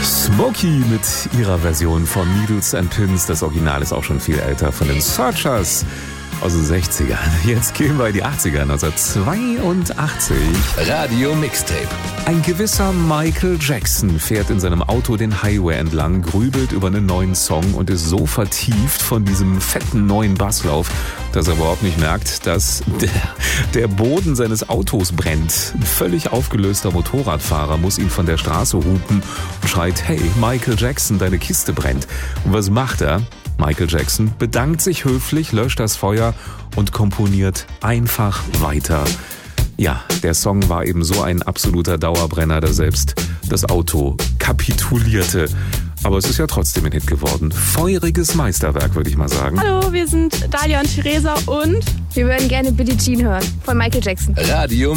Smokey mit ihrer Version von Needles and Pins. Das Original ist auch schon viel älter, von den Searchers aus den 60ern. Jetzt gehen wir in die 80er, 1982. Radio Mixtape. Ein gewisser Michael Jackson fährt in seinem Auto den Highway entlang, grübelt über einen neuen Song und ist so vertieft von diesem fetten neuen Basslauf, dass er überhaupt nicht merkt, dass der Boden seines Autos brennt. Ein völlig aufgelöster Motorradfahrer muss ihn von der Straße hupen und schreit: Hey, Michael Jackson, deine Kiste brennt. Und was macht er? Michael Jackson bedankt sich höflich, löscht das Feuer und komponiert einfach weiter. Ja, der Song war eben so ein absoluter Dauerbrenner, dass selbst das Auto kapitulierte. Aber es ist ja trotzdem ein Hit geworden. Feuriges Meisterwerk, würde ich mal sagen. Hallo, wir sind Dalia und Theresa und wir würden gerne Billie Jean hören von Michael Jackson. Radio